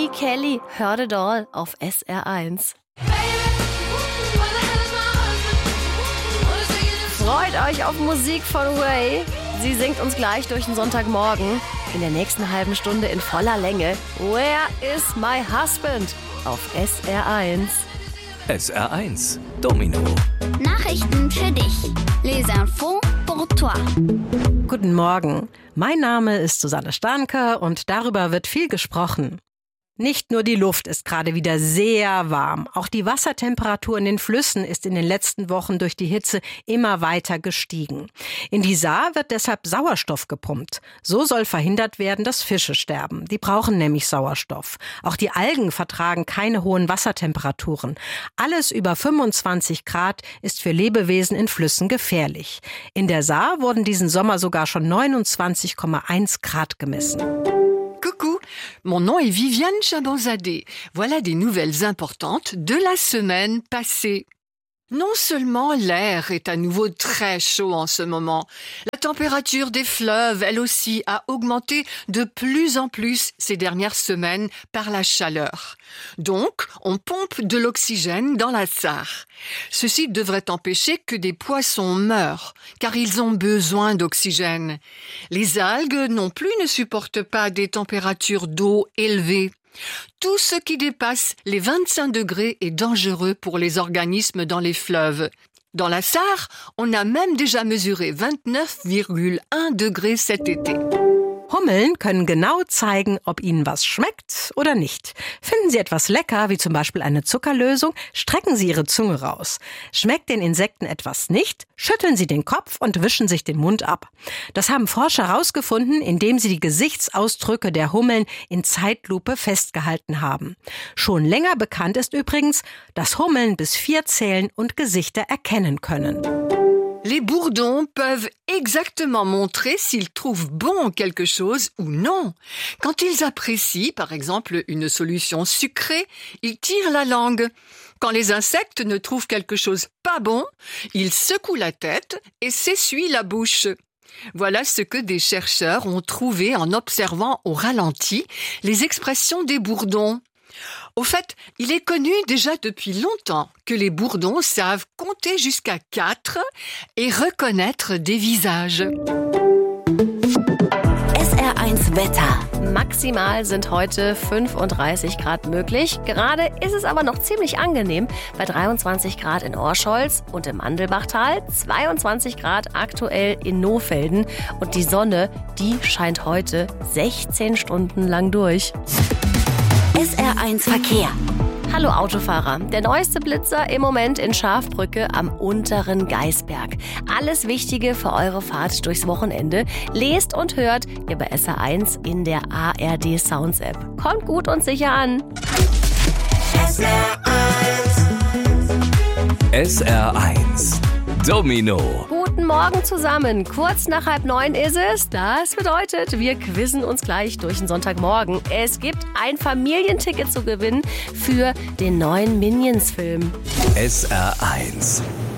Kelly, Heard It All auf SR1. Freut euch auf Musik von Ray. Sie singt uns gleich durch den Sonntagmorgen. In der nächsten halben Stunde in voller Länge. Where is my husband? Auf SR1. SR1 Domino. Nachrichten für dich. Les infos pour toi. Guten Morgen. Mein Name ist Susanne Starnke und darüber wird viel gesprochen. Nicht nur die Luft ist gerade wieder sehr warm. Auch die Wassertemperatur in den Flüssen ist in den letzten Wochen durch die Hitze immer weiter gestiegen. In die Saar wird deshalb Sauerstoff gepumpt. So soll verhindert werden, dass Fische sterben. Die brauchen nämlich Sauerstoff. Auch die Algen vertragen keine hohen Wassertemperaturen. Alles über 25 Grad ist für Lebewesen in Flüssen gefährlich. In der Saar wurden diesen Sommer sogar schon 29,1 Grad gemessen. Coucou, mon nom est Viviane Chabanzadeh. Voilà des nouvelles importantes de la semaine passée. Non seulement l'air est à nouveau très chaud en ce moment, la température des fleuves, elle aussi, a augmenté de plus en plus ces dernières semaines par la chaleur. Donc, on pompe de l'oxygène dans la Sarre. Ceci devrait empêcher que des poissons meurent, car ils ont besoin d'oxygène. Les algues non plus ne supportent pas des températures d'eau élevées. Tout ce qui dépasse les 25 degrés est dangereux pour les organismes dans les fleuves. Dans la Sarre, on a même déjà mesuré 29,1 degrés cet été. Hummeln können genau zeigen, ob ihnen was schmeckt oder nicht. Finden sie etwas lecker, wie zum Beispiel eine Zuckerlösung, strecken sie ihre Zunge raus. Schmeckt den Insekten etwas nicht, schütteln sie den Kopf und wischen sich den Mund ab. Das haben Forscher herausgefunden, indem sie die Gesichtsausdrücke der Hummeln in Zeitlupe festgehalten haben. Schon länger bekannt ist übrigens, dass Hummeln bis 4 zählen und Gesichter erkennen können. Les bourdons peuvent exactement montrer s'ils trouvent bon quelque chose ou non. Quand ils apprécient, par exemple, une solution sucrée, ils tirent la langue. Quand les insectes ne trouvent quelque chose pas bon, ils secouent la tête et s'essuient la bouche. Voilà ce que des chercheurs ont trouvé en observant au ralenti les expressions des bourdons. Au fait, il est connu déjà depuis longtemps que les bourdons savent compter jusqu'à 4 et reconnaître des visages. SR1 Wetter. Maximal sind heute 35 Grad möglich. Gerade ist es aber noch ziemlich angenehm bei 23 Grad in Orscholz und im Mandelbachtal, 22 Grad aktuell in Nohfelden. Und die Sonne, die scheint heute 16 Stunden lang durch. SR1 Verkehr. Hallo Autofahrer, der neueste Blitzer im Moment in Schafbrücke am unteren Geisberg. Alles Wichtige für eure Fahrt durchs Wochenende lest und hört ihr bei SR1 in der ARD Sounds App. Kommt gut und sicher an. SR1 Domino. Guten Morgen zusammen. Kurz nach 8:30 ist es. Das bedeutet, wir quizzen uns gleich durch den Sonntagmorgen. Es gibt ein Familienticket zu gewinnen für den neuen Minions-Film. SR1